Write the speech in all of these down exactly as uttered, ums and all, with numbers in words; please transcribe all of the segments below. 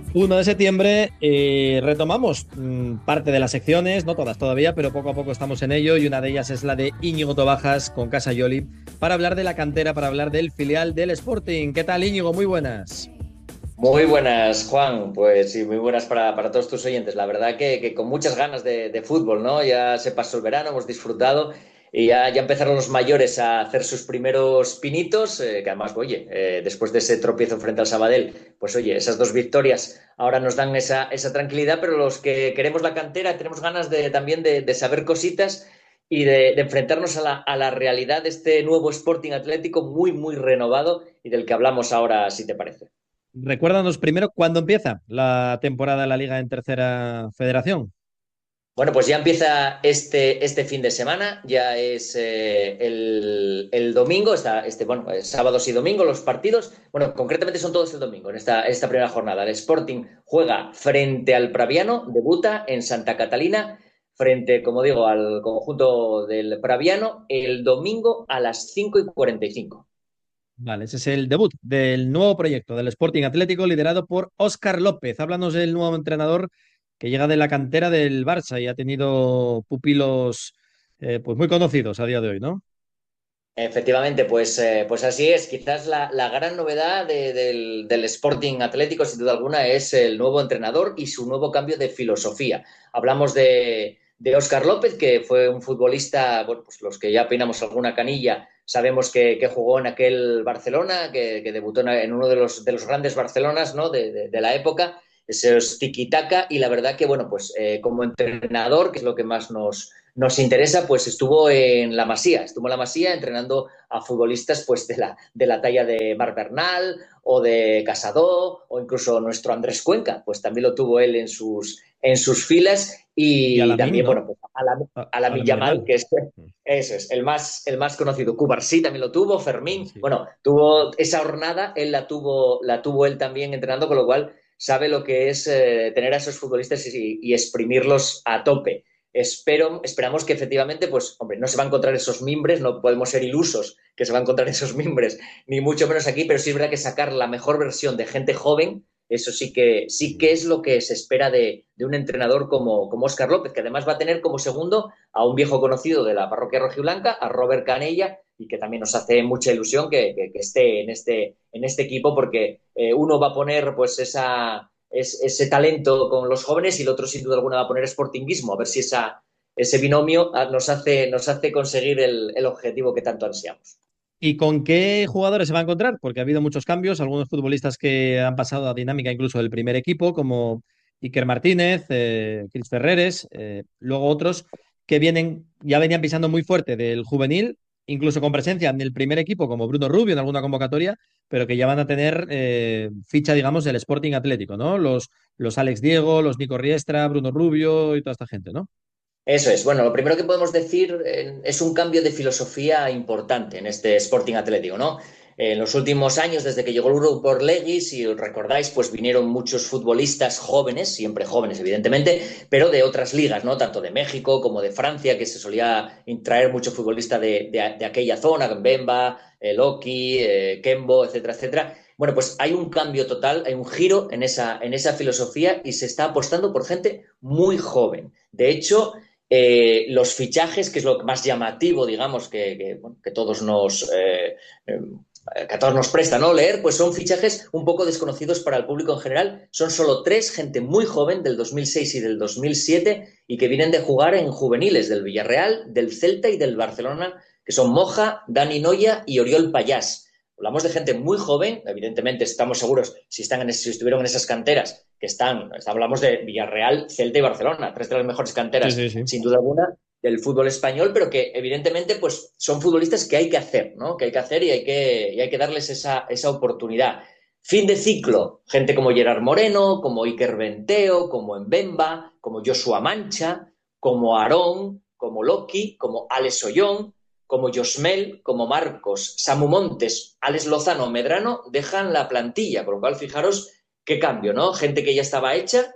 uno de septiembre eh, retomamos mm, parte de las secciones, no todas todavía, pero poco a poco estamos en ello y una de ellas es la de Íñigo Tobajas con Casa Yoli para hablar de la cantera, para hablar del filial del Sporting. ¿Qué tal, Íñigo? Muy buenas. Muy buenas, Juan. Pues sí, muy buenas para, para todos tus oyentes. La verdad que, que con muchas ganas de, de fútbol, ¿no? Ya se pasó el verano, hemos disfrutado y ya, ya empezaron los mayores a hacer sus primeros pinitos, eh, que además, oye, eh, después de ese tropiezo frente al Sabadell, pues oye, esas dos victorias ahora nos dan esa, esa tranquilidad, pero los que queremos la cantera tenemos ganas de, también de, de saber cositas y de, de enfrentarnos a la, a la realidad de este nuevo Sporting Atlético muy, muy renovado y del que hablamos ahora, si te parece. Recuérdanos primero cuándo empieza la temporada de la Liga en Tercera Federación. Bueno, pues ya empieza este, este fin de semana, ya es eh, el, el domingo, está, este, bueno, eh, sábados y domingos los partidos. Bueno, concretamente son todos el domingo, en esta, esta primera jornada. El Sporting juega frente al Praviano, debuta en Santa Catalina, frente, como digo, al conjunto del Praviano, el domingo a las cinco y cuarenta y cinco. Vale, ese es el debut del nuevo proyecto del Sporting Atlético liderado por Óscar López. Háblanos del nuevo entrenador que llega de la cantera del Barça y ha tenido pupilos eh, pues muy conocidos a día de hoy, ¿no? Efectivamente, pues, eh, pues así es. Quizás la, la gran novedad de- del, del Sporting Atlético, sin duda alguna, es el nuevo entrenador y su nuevo cambio de filosofía. Hablamos de, de Óscar López, que fue un futbolista, bueno, pues los que ya peinamos alguna canilla, sabemos que, que jugó en aquel Barcelona, que, que debutó en, en uno de los, de los grandes Barcelonas, ¿no? de, de, de la época, ese es tiki-taka, y la verdad que, bueno, pues eh, como entrenador, que es lo que más nos nos interesa, pues estuvo en la Masía, estuvo en la Masía entrenando a futbolistas pues de la, de la talla de Marc Bernal o de Casado o incluso nuestro Andrés Cuenca, pues también lo tuvo él en sus, en sus filas Y y Alamín, también, bueno, ¿no? pues a la, A- a la Alamín Yamal, Yamal. que es, eso es, el más, el más conocido. Cubarsí también lo tuvo, Bueno, Fermín, sí. bueno, tuvo esa jornada, él la tuvo, la tuvo él también entrenando, con lo cual sabe lo que es eh, tener a esos futbolistas y, y exprimirlos a tope. Espero, esperamos que efectivamente, pues, hombre, no se va a encontrar esos mimbres, no podemos ser ilusos que se va a encontrar esos mimbres, ni mucho menos aquí, pero sí es verdad que sacar la mejor versión de gente joven, eso sí que, sí que es lo que se espera de, de un entrenador como, como Óscar López, que además va a tener como segundo a un viejo conocido de la parroquia rojiblanca, a Robert Canella, y que también nos hace mucha ilusión que, que, que esté en este, en este equipo, porque eh, uno va a poner pues esa es, ese talento con los jóvenes y el otro sin duda alguna va a poner sportinguismo, a ver si esa, ese binomio nos hace, nos hace conseguir el, el objetivo que tanto ansiamos. ¿Y con qué jugadores se va a encontrar? Porque ha habido muchos cambios, algunos futbolistas que han pasado a dinámica incluso del primer equipo, como Iker Martínez, eh, Cris Ferreres, eh, luego otros que vienen, ya venían pisando muy fuerte del juvenil, incluso con presencia en el primer equipo, como Bruno Rubio en alguna convocatoria, pero que ya van a tener eh, ficha, digamos, del Sporting Atlético, ¿no? Los, los Alex Diego, los Nico Riestra, Bruno Rubio y toda esta gente, ¿no? Eso es. Bueno, lo primero que podemos decir eh, es un cambio de filosofía importante en este Sporting Atlético, ¿no? En los últimos años, desde que llegó el grupo Orlegui, si os recordáis, pues vinieron muchos futbolistas jóvenes, siempre jóvenes, evidentemente, pero de otras ligas, ¿no? Tanto de México como de Francia, que se solía traer mucho futbolista de, de, de aquella zona, Bemba, eh, Loki, eh, Kembo, etcétera, etcétera. Bueno, pues hay un cambio total, hay un giro en esa, en esa filosofía y se está apostando por gente muy joven. De hecho, eh, los fichajes, que es lo más llamativo, digamos, que, que, bueno, que todos nos... Eh, eh, que a todos nos presta, ¿no? Leer, pues son fichajes un poco desconocidos para el público en general. Son solo tres, gente muy joven, del dos mil seis y del dos mil siete, y que vienen de jugar en juveniles del Villarreal, del Celta y del Barcelona, que son Moja, Dani Noya y Oriol Payás. Hablamos de gente muy joven, evidentemente estamos seguros, si, están en, si estuvieron en esas canteras, que están, hablamos de Villarreal, Celta y Barcelona, tres de las mejores Sí, canteras, sí, sí. sin duda alguna, del fútbol español, pero que evidentemente pues, son futbolistas que hay que hacer, ¿no? Que hay que hacer y hay que, y hay que darles esa, esa oportunidad. Fin de ciclo, gente como Gerard Moreno, como Iker Benteo, como Mbemba, como Joshua Mancha, como Aarón, como Loki, como Alex Ollón, como Josmel, como Marcos, Samu Montes, Alex Lozano, Medrano, dejan la plantilla, con lo cual fijaros qué cambio, ¿no? Gente que ya estaba hecha,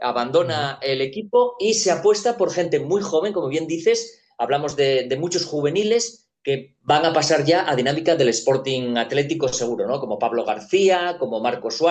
Ujú. abandona el equipo y se apuesta por gente muy joven, como bien dices, hablamos de, de muchos juveniles que van a pasar ya a dinámica del Sporting Atlético seguro, ¿no? Como Pablo García, como Marco Suárez,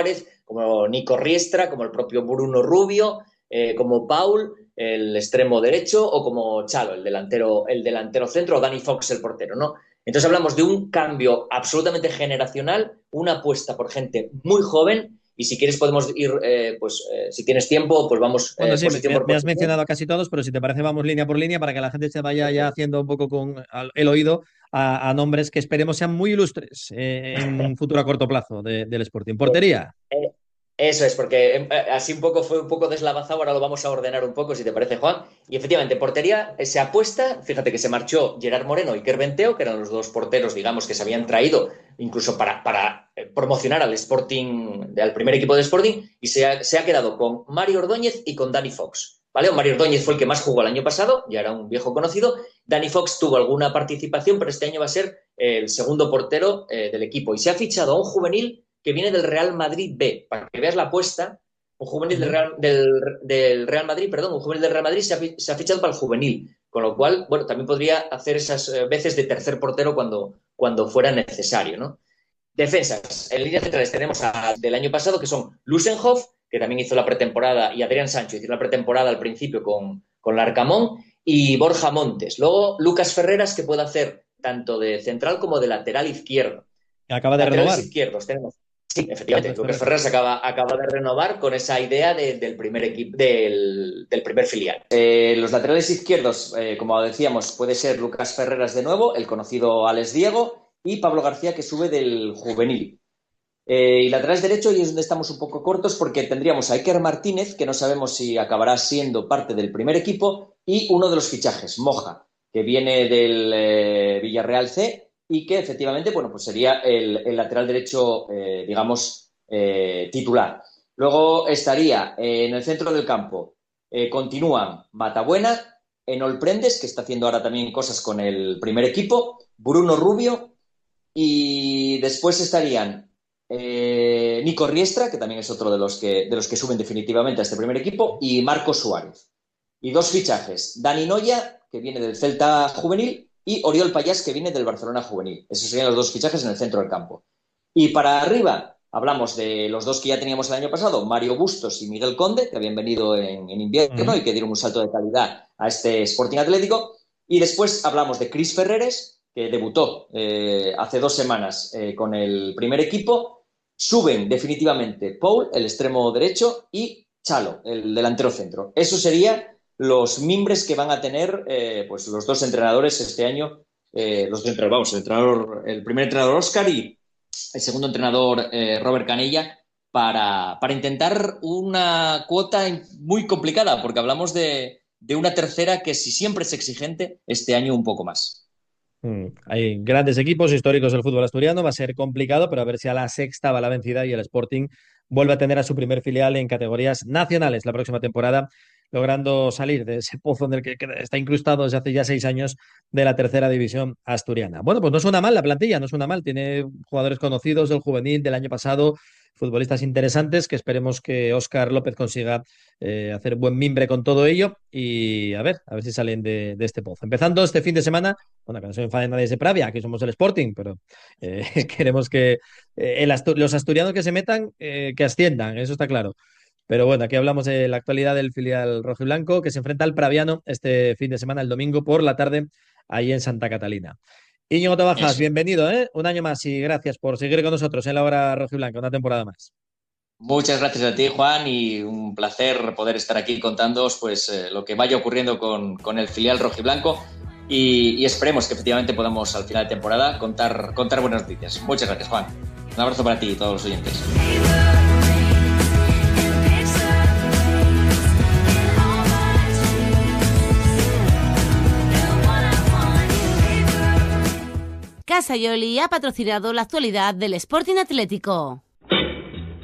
como Nico Riestra, como el propio Bruno Rubio, eh, como Paul, el extremo derecho, o como Chalo, el delantero, el delantero centro, o Danny Fox, el portero, ¿no? Entonces hablamos de un cambio absolutamente generacional, una apuesta por gente muy joven, y si quieres podemos ir, eh, pues eh, si tienes tiempo, pues vamos Bueno, eh, sí, me, posición por me has posición. mencionado a casi todos, pero si te parece, vamos línea por línea para que la gente se vaya ya haciendo un poco con el oído a, a nombres que esperemos sean muy ilustres eh, en un futuro a corto plazo de, del Sporting. Portería. Eh, Eso es, porque eh, así un poco fue un poco deslavazado, ahora lo vamos a ordenar un poco, si te parece, Juan. Y efectivamente, portería eh, se apuesta, fíjate que se marchó Gerard Moreno y Iker Benteo, que eran los dos porteros, digamos, que se habían traído incluso para, para eh, promocionar al Sporting, al primer equipo de Sporting, y se ha, se ha quedado con Mario Ordóñez y con Danny Fox. ¿Vale? Mario Ordóñez fue el que más jugó el año pasado, ya era un viejo conocido. Danny Fox tuvo alguna participación, pero este año va a ser eh, el segundo portero eh, del equipo. Y se ha fichado a un juvenil que viene del Real Madrid B, para que veas la apuesta, un juvenil del Real, del, del Real Madrid, perdón, un juvenil del Real Madrid se ha, se ha fichado para el juvenil, con lo cual, bueno, también podría hacer esas veces de tercer portero cuando, cuando fuera necesario, ¿no? Defensas, en líneas centrales tenemos a, del año pasado, que son Lusenhoff, que también hizo la pretemporada, y Adrián Sancho hizo la pretemporada al principio con, con Larcamón, y Borja Montes. Luego, Lucas Ferreras, que puede hacer tanto de central como de lateral izquierdo. Acaba de Laterales renovar. izquierdos tenemos. Sí, efectivamente. Lucas Ferreras acaba, acaba de renovar con esa idea de, del primer equipo, del, del primer filial. Eh, los laterales izquierdos, eh, como decíamos, puede ser Lucas Ferreras de nuevo, el conocido Alex Diego, y Pablo García, que sube del juvenil. Eh, y laterales derecho, y es donde estamos un poco cortos, porque tendríamos a Iker Martínez, que no sabemos si acabará siendo parte del primer equipo, y uno de los fichajes, Moja, que viene del eh, Villarreal C, y que efectivamente, bueno, pues sería el, el lateral derecho, eh, digamos, eh, titular. Luego estaría eh, en el centro del campo, eh, continúan Matabuena, Enol Prendes, que está haciendo ahora también cosas con el primer equipo, Bruno Rubio, y después estarían eh, Nico Riestra, que también es otro de los que, de los que suben definitivamente a este primer equipo, y Marco Suárez. Y dos fichajes, Dani Noya, que viene del Celta Juvenil, y Oriol Payás, que viene del Barcelona Juvenil. Esos serían los dos fichajes en el centro del campo. Y para arriba, hablamos de los dos que ya teníamos el año pasado, Mario Bustos y Miguel Conde, que habían venido en, en invierno uh-huh. y que dieron un salto de calidad a este Sporting Atlético. Y después hablamos de Cris Ferreres, que debutó eh, hace dos semanas eh, con el primer equipo. Suben definitivamente Paul, el extremo derecho, y Chalo, el delantero centro. Eso sería los mimbres que van a tener eh, pues los dos entrenadores este año, eh, los dos entrenadores, vamos, el, entrenador, el primer entrenador Óscar y el segundo entrenador eh, Robert Canella, para, para intentar una cuota muy complicada, porque hablamos de, de una tercera que si siempre es exigente, este año un poco más. Mm, hay grandes equipos históricos del fútbol asturiano, va a ser complicado, pero a ver si a la sexta va la vencida y el Sporting vuelve a tener a su primer filial en categorías nacionales la próxima temporada, logrando salir de ese pozo en el que está incrustado desde hace ya seis años de la tercera división asturiana. Bueno, pues no suena mal la plantilla, no suena mal. Tiene jugadores conocidos del juvenil del año pasado, futbolistas interesantes, que esperemos que Óscar López consiga eh, hacer buen mimbre con todo ello y a ver, a ver si salen de, de este pozo. Empezando este fin de semana, bueno, que no se enfaden nadie de Pravia, aquí somos el Sporting, pero eh, queremos que eh, el Astur- los asturianos que se metan, eh, que asciendan, eso está claro. Pero bueno, aquí hablamos de la actualidad del filial rojiblanco que se enfrenta al Praviano este fin de semana, el domingo por la tarde, ahí en Santa Catalina. Íñigo Tabajas, Eso. bienvenido, ¿eh? Un año más y gracias por seguir con nosotros en la hora rojiblanca, una temporada más. Muchas gracias a ti, Juan, y un placer poder estar aquí contándoos pues, eh, lo que vaya ocurriendo con, con el filial rojiblanco y, y esperemos que efectivamente podamos al final de temporada contar, contar buenas noticias. Muchas gracias, Juan. Un abrazo para ti y todos los oyentes. Casa Yoli ha patrocinado la actualidad del Sporting Atlético.